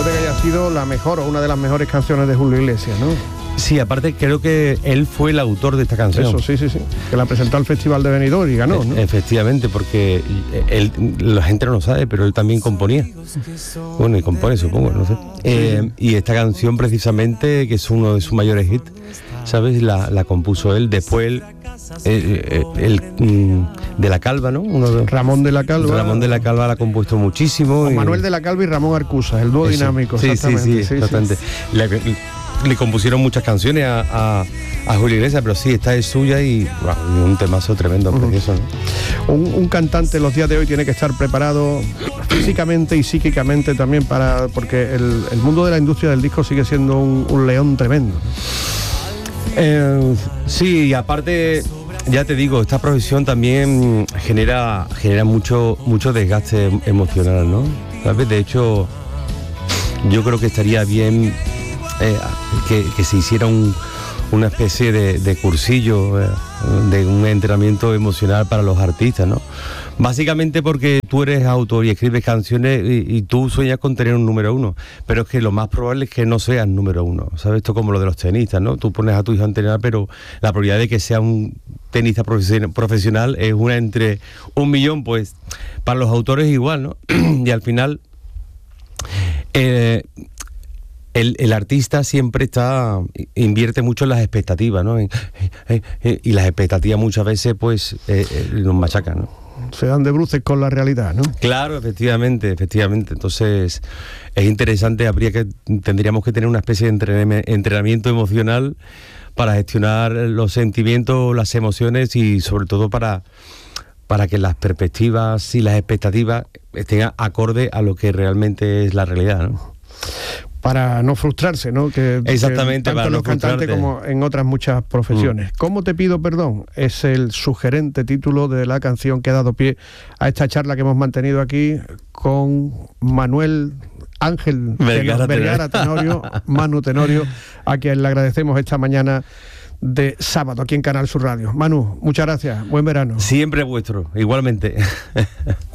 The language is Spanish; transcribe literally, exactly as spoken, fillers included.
puede que haya sido la mejor o una de las mejores canciones de Julio Iglesias, ¿no? Sí, aparte creo que él fue el autor de esta canción. Eso, sí, sí, sí. Que la presentó al Festival de Benidorm y ganó, ¿no? E- efectivamente, porque él, la gente no lo sabe, pero él también componía. Bueno, y compone, supongo, no sé. Eh, y esta canción, precisamente, que es uno de sus mayores hits, ¿sabes? La, la compuso él. Después él, eh, eh, el mm, de la Calva, ¿no? Uno de, Ramón de la Calva. Ramón de la Calva la ha compuesto muchísimo. Y... Manuel de la Calva y Ramón Arcusa, el dúo Eso. dinámico. Sí, sí, sí, sí, exactamente. sí. Le, le compusieron muchas canciones a, a, a Julio Iglesias, pero sí, esta es suya y wow, un temazo tremendo, Uh-huh. precioso, ¿no? Un, un cantante en los días de hoy tiene que estar preparado físicamente y psíquicamente también para, porque el, el mundo de la industria del disco sigue siendo un, un león tremendo. Eh, sí, y aparte, ya te digo, esta profesión también genera genera mucho mucho desgaste emocional, ¿no? ¿Sabes? De hecho, yo creo que estaría bien eh, que, que se hiciera un, una especie de, de cursillo, eh, de un entrenamiento emocional para los artistas, ¿no? Básicamente porque tú eres autor y escribes canciones y, y tú sueñas con tener un número uno, pero es que lo más probable es que no seas número uno, ¿sabes? Esto como lo de los tenistas, ¿no? Tú pones a tu hijo a entrenar, pero la probabilidad de que sea un tenista profesional es una entre un millón, pues para los autores igual, ¿no? Y al final eh, el, el artista siempre está invierte mucho en las expectativas, ¿no? En, en, en, y las expectativas muchas veces pues eh, eh, nos machacan, ¿no? Se dan de bruces con la realidad, ¿no? Claro, efectivamente, efectivamente. Entonces, es interesante, habría que, tendríamos que tener una especie de entren- entrenamiento emocional para gestionar los sentimientos, las emociones y sobre todo para, para que las perspectivas y las expectativas estén acorde a lo que realmente es la realidad, ¿no? Para no frustrarse, ¿no? Que, Exactamente, que tanto para en no los cantantes frustrarte. como en otras muchas profesiones. Mm. ¿Cómo te pido perdón? Es el sugerente título de la canción que ha dado pie a esta charla que hemos mantenido aquí con Manuel Ángel Vergara, Vergara Tenorio, Manu Tenorio, a quien le agradecemos esta mañana de sábado aquí en Canal Sur Radio. Manu, muchas gracias, buen verano. Siempre vuestro, igualmente.